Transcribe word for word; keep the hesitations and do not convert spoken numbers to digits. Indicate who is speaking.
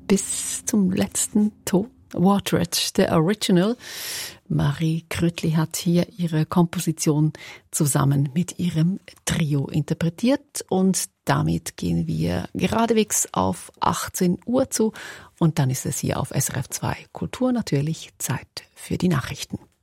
Speaker 1: bis zum letzten Ton. Watred, der Original. Marie Krüttli hat hier ihre Komposition zusammen mit ihrem Trio interpretiert und damit gehen wir geradewegs auf achtzehn Uhr zu und dann ist es hier auf S R F zwei Kultur natürlich Zeit für die Nachrichten.